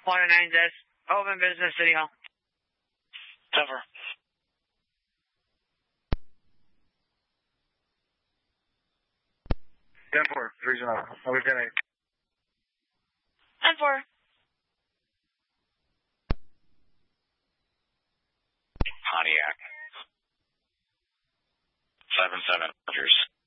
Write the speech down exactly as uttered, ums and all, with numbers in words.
Florida nine Z, open business, City Hall. Cover. ten four, regional. Over ten eight. ten four. Pontiac. seven seven, Rogers.